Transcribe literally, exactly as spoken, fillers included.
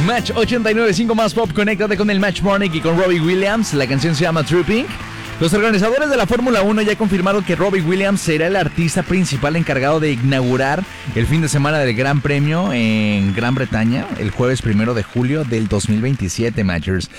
Match ochenta y nueve punto cinco más pop, conéctate con el Match Morning y con Robbie Williams. La canción se llama Tripping. Los organizadores de la Fórmula uno ya confirmaron que Robbie Williams será el artista principal encargado de inaugurar el fin de semana del Gran Premio en Gran Bretaña el jueves primero de julio del dos mil veintisiete, Matchers.